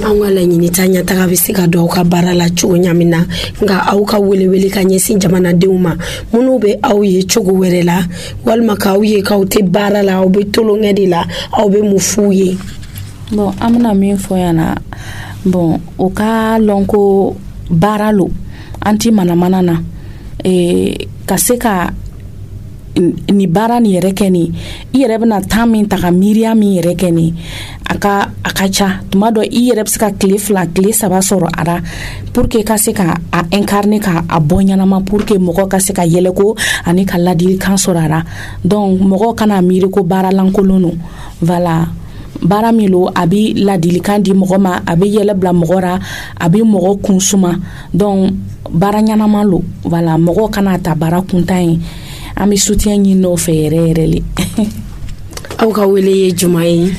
An ka laɲini ta ɲɛtaga bɛ se ka don aw ka baara la cogo ɲamin na nka aw ka welewele ka ɲɛsin jamanadenw ma minnu bɛ aw ye cogo wɛrɛ la walima k'aw ye k'aw tɛ baara la aw bɛ tolonkɛ de la aw bɛ mun f'u ye. Bon an bɛna min fɔ yan na bon o ka lɔn ko baara lo an ti manamana na ka se ka ni baara ni yɛrɛ kɛ ni I yɛrɛ bɛna temps min ta ka miiriya min yɛrɛ kɛ ni a ka ca tuma dɔ I yɛrɛ bɛ se ka tile 2 tile 3 sɔrɔ a la pour que ka se ka a incarner ka a bɔ ɲanama pour que mɔgɔ ka se ka yɛlɛko ani ka ladilikan sɔrɔ a la donc mɔgɔ kana miiri ko baara lankolon no voilà baara min lo a bi ladilikan di mɔgɔ ma a bi yɛlɛ bila mɔgɔ ra a bi mɔgɔ kunsuma donc baara ɲanama lo voilà mɔgɔ kana ta baara kuntan ye an bi soutien ɲini o fɛ yɛrɛ yɛrɛ le. Aw ka wele ye juma ye?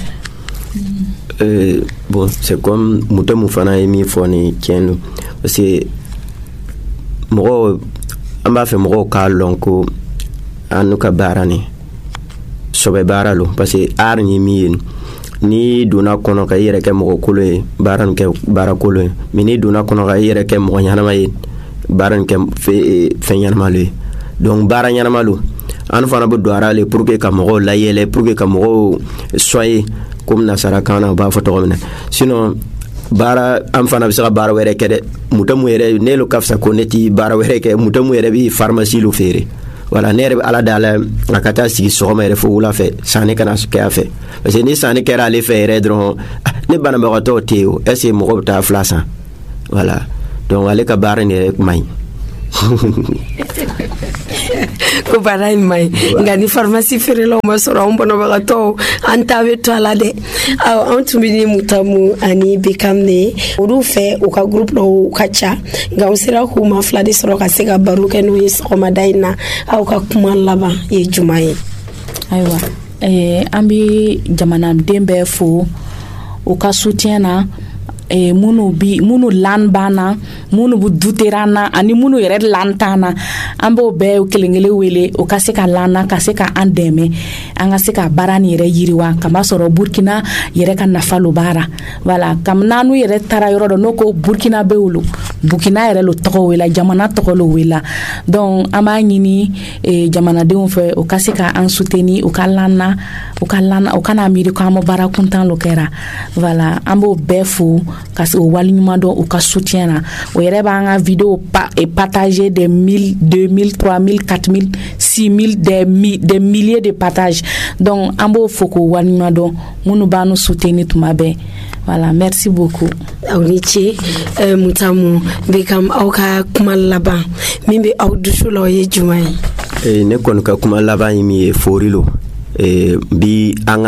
Bon c'est comme mutamu fana ye min fɔ ni tiɲɛ do parce que mɔgɔ an b'a fɛ mɔgɔw k'a lɔn ko an ka baara ni sɔbɛ baara lo parce que art ni min ye ni donna kɔnɔ ka I yɛrɛ kɛ mɔgɔ kolo ye baara nin kɛ baara kolo ye mais ni donna kɔnɔ ka I yɛrɛ kɛ mɔgɔ ɲanama ye baara nin kɛ fɛn ɲanama lo ye donc baara ɲanama lo an fana bɛ don ara le pour que ka mɔgɔw layɛlɛ pour que ka mɔgɔw soyer comme nasara kan na b'a fɔ tɔgɔ min na sinon baara an fana bɛ se ka baara wɛrɛ kɛ dɛ mutamu yɛrɛ ne lo ka fisa ko ne ti baara wɛrɛ kɛ mutamu yɛrɛ bi pharmacie lo feere voilà ne yɛrɛ bɛ ala dala a ka taa sigi sɔgɔma yɛrɛ fo wula fɛ sanni kana kɛ a fɛ parce que ni sanni kɛra ale fɛ yɛrɛ dɔrɔn ne banabagatɔw tɛ o est ce que mɔgɔ bɛ taa fila san voilà donc ale ka baara ni yɛrɛ man ɲi. Ko baara in man ɲi nka ni pharmacie feerelaw ma sɔrɔ an banabagatɔw an ta bɛ to a la dɛ an tun bɛ ni Mutamu ani Bekam de olu fɛ u ka groupe dɔw ka ca nka u sera k'u ma fila de sɔrɔ ka se ka baro kɛ n'u ye sɔgɔmada in na aw ka kuma laban ye juma ye? Ayiwa an bɛ jamanaden bɛɛ fo u ka soutien na munu lan bana munu bu duterana ani munu yɛrɛ lan tana an b'o bɛɛ kelenkelen wele o ka se ka lana ka se ka an dɛmɛ an ka se ka baara ni yɛrɛ yiriwa kama sɔrɔ Burkina yɛrɛ ka nafa lo baara voilà kam nanu yɛrɛ tara yɔrɔ dɔ no ko Burkina be wolo Burkina yɛrɛ lo tɔgɔ wela jamana tɔgɔ lo wela donc an b'a ɲini jamanadenw fɛ o ka se ka an soutenir o ka lana o kana miiri ko an ma baara kuntan lo kɛra voilà an b'o bɛɛ fo ka se o wali ɲuman dɔn u ka soutien na o yɛrɛ b'an ka vidéo partager des 1000 2000 3000 4000 6000 des milliers de partages donc an b'o fo k'o wali ɲuman dɔn minnu b'an soutenir tuma bɛɛ voilà merci beaucoup. Aw ni ce Mutamu Bekam aw ka kuma laban min bɛ aw dusu la o ye jumɛn ye? Ne kɔni ka kuma laban ye min ye fori lo bi an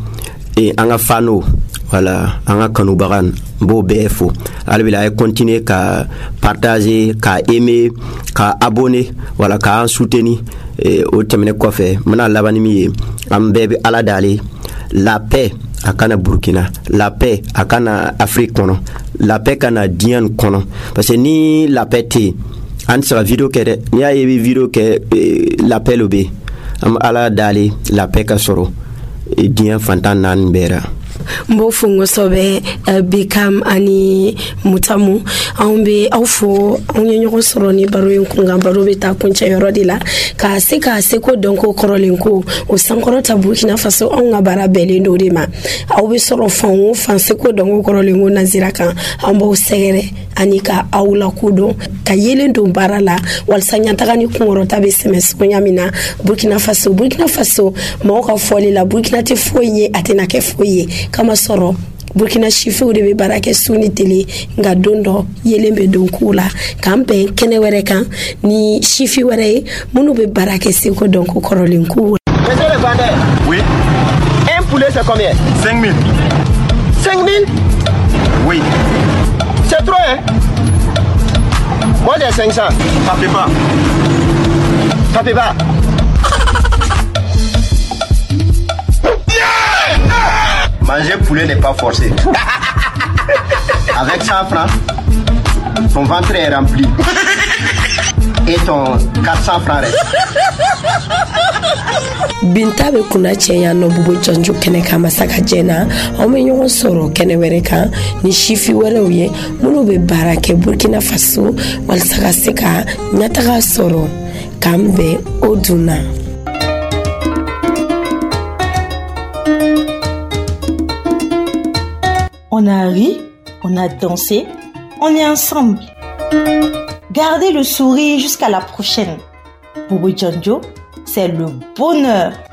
ka fano voilà an ka kanubaga b'o bɛɛ fo alibila ay continuer ka partager ka aimer ka abonner voilà ka an soutenir o tɛmɛnen kɔfɛ mana labani min ye an bɛɛ bɛ ala dale la paix a kana Burkina la paix a kana Afrique kɔnɔ la paix kana diɲɛ kɔnɔ parce que ni la paix tɛ an sera vidéo kɛ dɛ ni y'a ye vidéo kɛ la paix lo be an ala dale la paix ka sɔrɔ diɲɛ fantan naani bɛɛ ra. Mbo fungo sobe Bekam ani Mutamu an be aw fo an ye ɲɔgɔn sɔrɔ ni baro in kun kan baro bɛ taa kuncɛ yɔrɔ de la ka se ka se ko dɔn ko kɔrɔlen ko o sankɔrɔta Burkina Faso an ka baara bɛɛlen do de ma aw bɛ sɔrɔ fan o fan se ko dɔn ko kɔrɔlen ko nazira kan an b'aw sɛgɛrɛ ani ka aw la kodɔn ka yelen don baara la walasa ɲataga ni kunkɔrɔta bɛ sɛmɛ sogoya min na Burkina Faso mɔgɔw ka fɔli la Burkina tɛ foyi ye a tɛna kɛ foyi ye kama sɔrɔ Burkina sifiw de bɛ baara kɛ su ni tele nka don dɔ yelen bɛ don k'u la k'an bɛn kɛnɛ wɛrɛ kan ni sifi wɛrɛ ye minnu bɛ baara kɛ seko dɔn ko kɔrɔlen k'u. Monsieur le vendeur, oui. Un poulet c'est combien? 5 000. 5 000? Oui. C'est trop hein? Moi j'ai 500. Ça fait pas. Ça fait pas. Manger poulet n'est pas forcé. Avec 100 francs, son ventre est rempli. Et ton 400 francs reste. Binta be kuna cɛya nɔ Bobo Janjo kɛnɛ kan masaka jɛna an bɛ ɲɔgɔn sɔrɔ kɛnɛ wɛrɛ kan ni sifi wɛrɛw ye minnu bɛ baara kɛ Burkina Faso walasa ka se ka ɲɛtaga sɔrɔ k'an bɛn o dunna. On a ri, on a dansé, on est ensemble. Gardez le sourire jusqu'à la prochaine. Bobo Janjo, c'est le bonheur.